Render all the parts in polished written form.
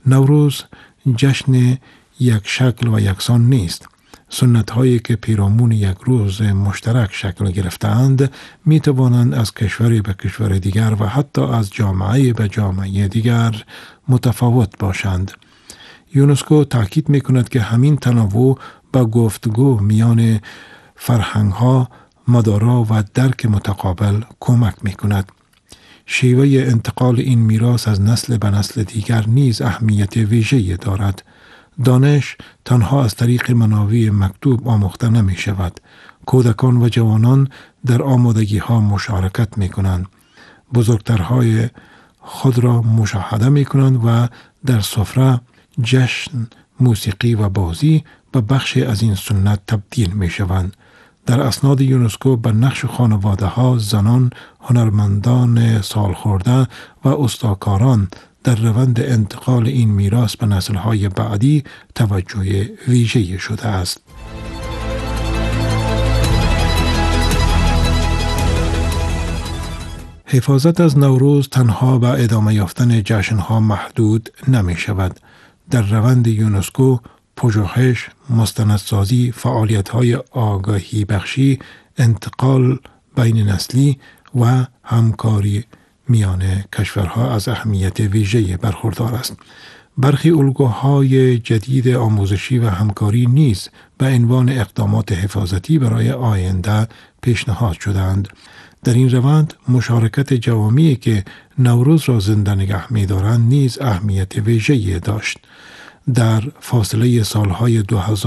نوروز جشن یک شکل و یکسان نیست. سنت هایی که پیرامون یک روز مشترک شکل گرفتند می توانند از کشوری به کشور دیگر و حتی از جامعه به جامعه دیگر متفاوت باشند. یونسکو تاکید می کند که همین تنوع به گفتگو میان فرهنگ ها، مدارا و درک متقابل کمک می کند. شیوه انتقال این میراث از نسل به نسل دیگر نیز اهمیت ویژه‌ای دارد. دانش تنها از طریق منابع مکتوب آموخته نمی شود. کودکان و جوانان در آمادگی ها مشارکت می کنند. بزرگترهای خود را مشاهده می کنند و در سفره، جشن، موسیقی و بازی به بخشی از این سنت تبدیل می شوند. در اسناد یونسکو به نقش خانواده ها، زنان، هنرمندان سالخورده و استاکاران در روند انتقال این میراث به نسل‌های بعدی توجه ویژه‌ای شده است. حفاظت از نوروز تنها به ادامه یافتن جشن‌ها محدود نمی شود. در روند یونسکو، پژوهش، مستندسازی، فعالیت‌های آگاهی بخشی، انتقال بین نسلی و همکاری میان کشورها از اهمیت ویژه‌ای برخوردار است. برخی الگوهای جدید آموزشی و همکاری نیز به عنوان اقدامات حفاظتی برای آینده پیشنهاد شدند. در این روند مشارکت جوامعی که نوروز را زنده نگه می‌دارند نیز اهمیت ویژه‌ای داشت. در فاصله سالهای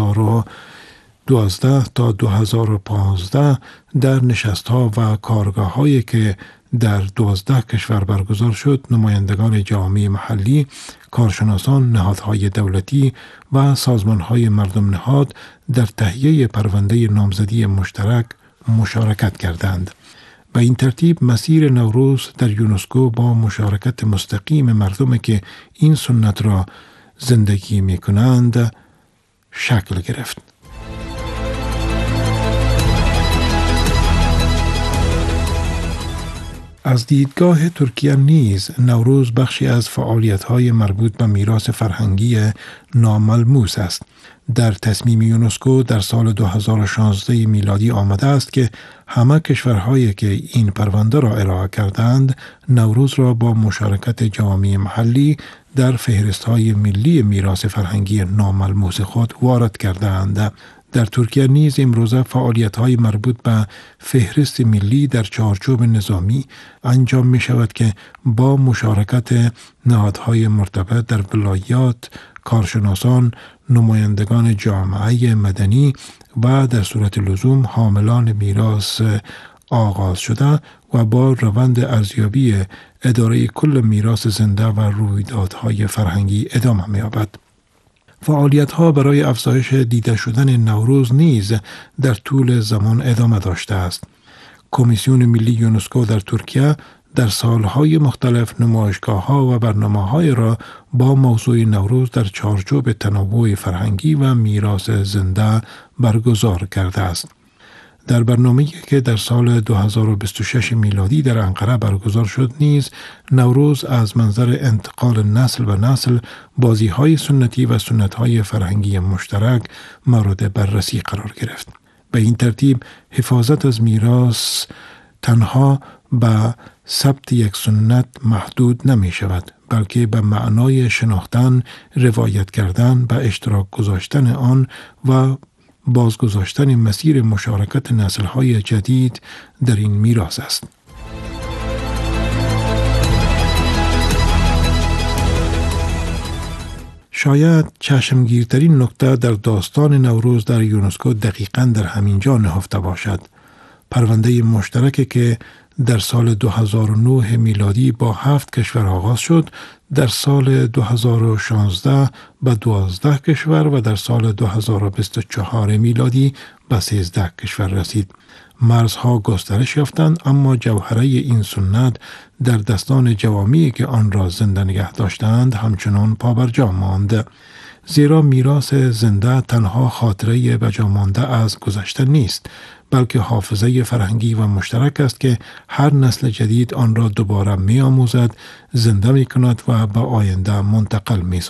2012 تا 2015 در نشست‌ها و کارگاه‌هایی که در 12 کشور برگزار شد، نمایندگان جامعه محلی، کارشناسان، نهادهای دولتی و سازمان‌های مردم نهاد در تهیه پرونده نامزدی مشترک مشارکت کردند. به این ترتیب مسیر نوروز در یونسکو با مشارکت مستقیم مردمی که این سنت را زندگی می کنند شکل گرفت. از دیدگاه ترکیه نیز نوروز بخشی از فعالیت‌های مربوط به میراث فرهنگی ناملموس است. در تصمیم یونسکو در سال 2016 میلادی آمده است که همه کشورهایی که این پرونده را ارائه کردند نوروز را با مشارکت جامعه محلی در فهرست‌های ملی میراث فرهنگی ناملموس خود وارد کردند. در ترکیه نیز امروزه فعالیت‌های مربوط به فهرست ملی در چارچوب نظامی انجام می شود که با مشارکت نهادهای مرتبط در ولایات، کارشناسان، نمایندگان جامعه مدنی و در صورت لزوم حاملان میراث آغاز شده و با روند ارزیابی اداره کل میراث زنده و رویدادهای فرهنگی ادامه می‌یابد. فعالیت‌ها برای افزایش دیده شدن نوروز نیز در طول زمان ادامه داشته است. کمیسیون ملی یونسکو در ترکیه در سالهای مختلف نمایشگاه‌ها و برنامه‌های را با موضوع نوروز در چارچوب تنوع فرهنگی و میراث زنده برگزار کرده است. در برنامه‌ای که در سال 2026 میلادی در انقره برگزار شد نیز نوروز از منظر انتقال نسل به نسل بازی‌های سنتی و سنت‌های فرهنگی مشترک مورد بررسی قرار گرفت. به این ترتیب حفاظت از میراث تنها به ثبت یک سنت محدود نمی شود، بلکه به معنای شناختن، روایت کردن، به اشتراک گذاشتن آن و بازگذاشتن مسیر مشارکت نسل‌های جدید در این میراث است. شاید چشمگیرترین نکته در داستان نوروز در یونسکو دقیقاً در همین جا نهفته باشد. پرونده مشترکی که در سال 2009 میلادی با 7 کشور آغاز شد، در سال 2016 به 12 کشور و در سال 2024 میلادی به 13 کشور رسید. مرزها گسترش یافتند، اما جوهره این سنت در دستان جوامعی که آن را زنده نگه داشتند همچنان پابرجا ماند. زیرا میراث زنده تنها خاطره بجا مانده از گذشته نیست، بلکه حافظه فرهنگی و مشترک است که هر نسل جدید آن را دوباره می آموزد، زنده می کند و به آینده منتقل می